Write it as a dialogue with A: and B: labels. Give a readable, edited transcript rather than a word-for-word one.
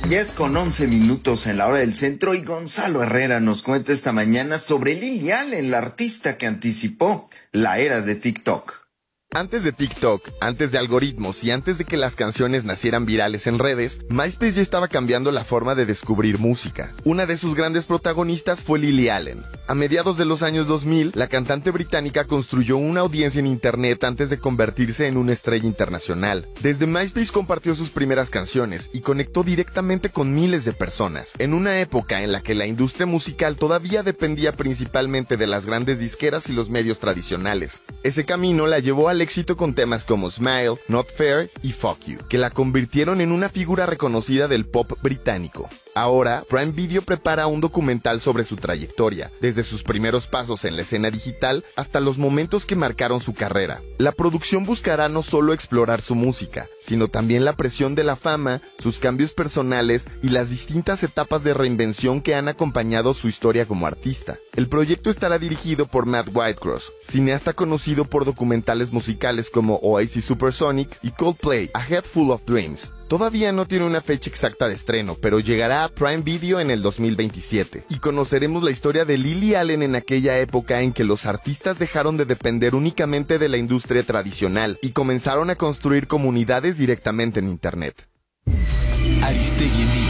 A: 10:11 en la hora del centro y Gonzalo Herrera nos cuenta esta mañana sobre Lily Allen, la artista que anticipó la era de TikTok.
B: Antes de TikTok, antes de algoritmos y antes de que las canciones nacieran virales en redes, MySpace ya estaba cambiando la forma de descubrir música. Una de sus grandes protagonistas fue Lily Allen. A mediados de los años 2000, la cantante británica construyó una audiencia en internet antes de convertirse en una estrella internacional. Desde MySpace compartió sus primeras canciones y conectó directamente con miles de personas. En una época en la que la industria musical todavía dependía principalmente de las grandes disqueras y los medios tradicionales. Ese camino la llevó al éxito con temas como Smile, Not Fair y Fuck You, que la convirtieron en una figura reconocida del pop británico. Ahora, Prime Video prepara un documental sobre su trayectoria, desde sus primeros pasos en la escena digital hasta los momentos que marcaron su carrera. La producción buscará no solo explorar su música, sino también la presión de la fama, sus cambios personales y las distintas etapas de reinvención que han acompañado su historia como artista. El proyecto estará dirigido por Matt Whitecross, cineasta conocido por documentales musicales como Oasis Supersonic y Coldplay, A Head Full of Dreams. Todavía no tiene una fecha exacta de estreno, pero llegará a Prime Video en el 2027. Y conoceremos la historia de Lily Allen en aquella época en que los artistas dejaron de depender únicamente de la industria tradicional y comenzaron a construir comunidades directamente en internet.
C: Aristegui en vivo.